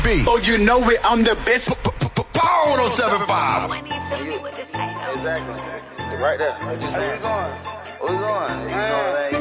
B. Oh, you know it, I'm the best. Power 1075. Exactly. Right there. Where we going? Where we going? You know what I mean?